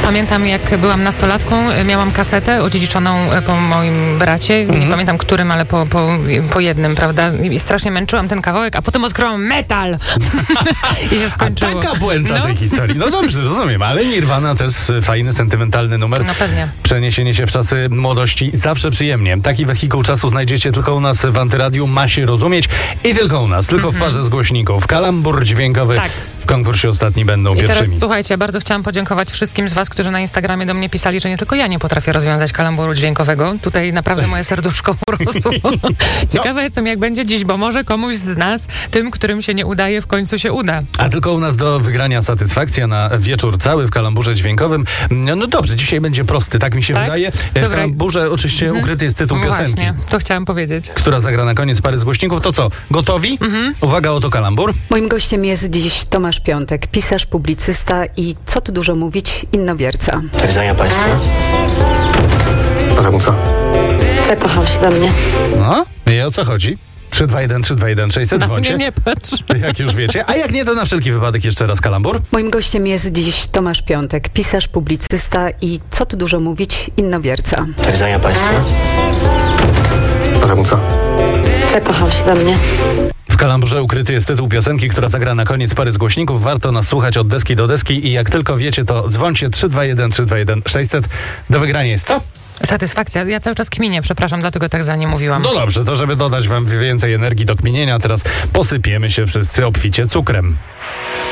Pamiętam, jak byłam nastolatką, miałam kasetę odziedziczoną po moim bracie. Nie pamiętam którym, ale po jednym, prawda? I strasznie męczyłam ten kawałek, a potem odkryłam metal. I się skończyło. A taka puenta tej historii. No dobrze, rozumiem, ale Nirvana też fajny, sentymentalny numer. No pewnie. Przeniesienie się w czasy młodości zawsze przyjemnie. Taki wehikuł czasu znajdziecie tylko u nas w Antyradiu. Ma się rozumieć i tylko u nas, tylko w parze z głośników. Kalambur dźwiękowy. Tak. W konkursie ostatni będą I pierwszymi. teraz słuchajcie, bardzo chciałam podziękować wszystkim z was, którzy na Instagramie do mnie pisali, że nie tylko ja nie potrafię rozwiązać kalamburu dźwiękowego. Tutaj naprawdę moje serduszko urosło. Ciekawa jestem, jak będzie dziś, bo może komuś z nas, tym, którym się nie udaje, w końcu się uda. A tylko u nas do wygrania satysfakcja na wieczór cały w kalamburze dźwiękowym. No dobrze, dzisiaj będzie prosty, tak mi się wydaje. W kalamburze oczywiście ukryty jest tytuł piosenki. Właśnie, to chciałam powiedzieć. Która zagra na koniec pary z głośników. To co, gotowi? Uwaga, oto kalambur. Moim gościem jest dziś Tomasz Piątek, pisarz, publicysta i co tu dużo mówić, innowierca. Do widzenia państwu. Potem co? Zakochał się we mnie. No, i o co chodzi? 321 600, Na dzwońcie. mnie nie patrz. Jak już wiecie. A jak nie, to na wszelki wypadek jeszcze raz kalambur. Moim gościem jest dziś Tomasz Piątek, pisarz, publicysta i co tu dużo mówić, innowierca. Do widzenia państwu. Potem co? Zakochał się we mnie. W kalamburze ukryty jest tytuł piosenki, która zagra na koniec pary z głośników. Warto nas słuchać od deski do deski i jak tylko wiecie, to dzwońcie 321 600. Do wygrania jest co? Satysfakcja. Ja cały czas kminię, przepraszam, dlatego tak za nie mówiłam. No dobrze, to żeby dodać wam więcej energii do kminienia, teraz posypiemy się wszyscy obficie cukrem.